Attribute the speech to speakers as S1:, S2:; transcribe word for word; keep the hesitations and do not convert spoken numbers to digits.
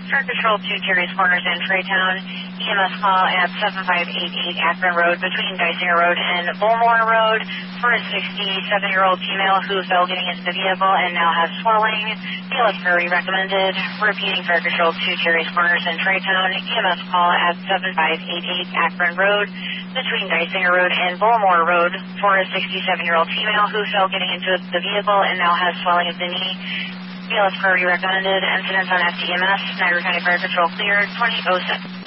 S1: Fire Patrol two Terry's Corners in Treytown. E M S call at seven five eight eight Akron Road between Geisinger Road and Bullmore Road for a sixty-seven-year-old female who fell getting into the vehicle and now has swelling. B L S very recommended. Repeating, Fire Patrol two Terry's Corners in Treytown. E M S call at seven five eight eight Akron Road between Geisinger Road and Bullmore Road for a sixty-seven-year-old female who fell getting into the vehicle and now has swelling of the knee. B L S priority recommended. Incidents on F D M S. Niagara County Fire Patrol cleared twenty oh seven.